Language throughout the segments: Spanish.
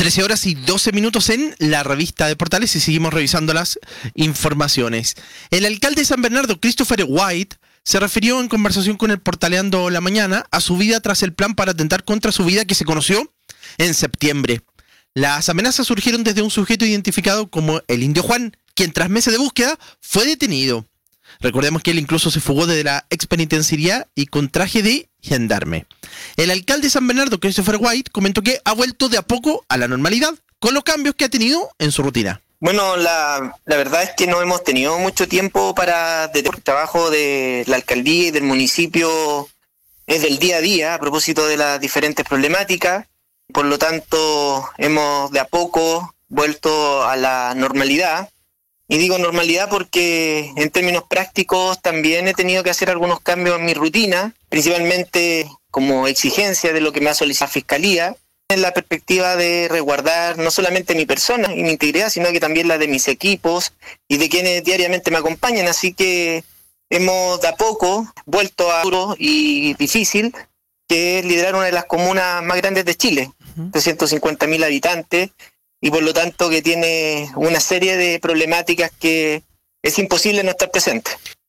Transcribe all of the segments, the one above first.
13 horas y 12 minutos en la revista de Portales y seguimos revisando las informaciones. El alcalde de San Bernardo, Christopher White, se refirió en conversación con el Portaleando La Mañana a su vida tras el plan para atentar contra su vida que se conoció en septiembre. Las amenazas surgieron desde un sujeto identificado como el Indio Juan, quien tras meses de búsqueda fue detenido. Recordemos que él incluso se fugó desde la expenitenciaría y con traje de gendarme. El alcalde de San Bernardo, Christopher White, comentó que ha vuelto de a poco a la normalidad con los cambios que ha tenido en su rutina. Bueno, la verdad es que no hemos tenido mucho tiempo para el trabajo de la alcaldía y del municipio es del día a día a propósito de las diferentes problemáticas. Por lo tanto, hemos de a poco vuelto a la normalidad. Y digo normalidad porque en términos prácticos también he tenido que hacer algunos cambios en mi rutina, principalmente como exigencia de lo que me ha solicitado la Fiscalía, en la perspectiva de resguardar no solamente mi persona y mi integridad, sino que también la de mis equipos y de quienes diariamente me acompañan. Así que hemos de a poco vuelto a duro y difícil, que es liderar una de las comunas más grandes de Chile, 350.000 habitantes, y por lo tanto que tiene una serie de problemáticas que es imposible no estar presente.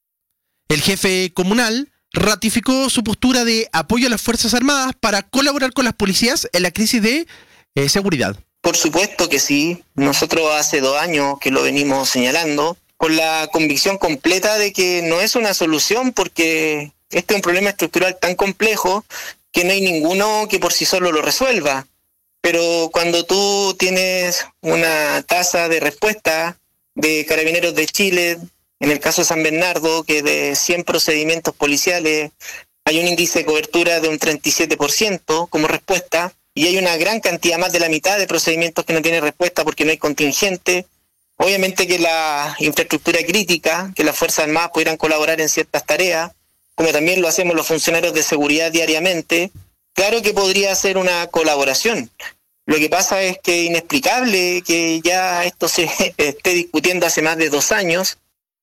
El jefe comunal ratificó su postura de apoyo a las Fuerzas Armadas para colaborar con las policías en la crisis de seguridad. Por supuesto que sí, nosotros hace 2 años que lo venimos señalando, con la convicción completa de que no es una solución porque este es un problema estructural tan complejo que no hay ninguno que por sí solo lo resuelva. Pero cuando tú tienes una tasa de respuesta de Carabineros de Chile, en el caso de San Bernardo, que de 100 procedimientos policiales hay un índice de cobertura de un 37% como respuesta, y hay una gran cantidad, más de la mitad de procedimientos que no tienen respuesta porque no hay contingente, obviamente que la infraestructura crítica, que las Fuerzas Armadas pudieran colaborar en ciertas tareas, como también lo hacemos los funcionarios de seguridad diariamente, claro que podría ser una colaboración. Lo que pasa es que es inexplicable que ya esto se esté discutiendo hace más de 2 años.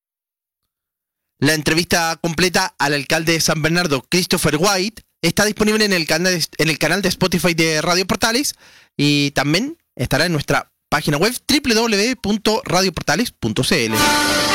La entrevista completa al alcalde de San Bernardo, Christopher White, está disponible en el canal de Spotify de Radio Portales y también estará en nuestra página web www.radioportales.cl.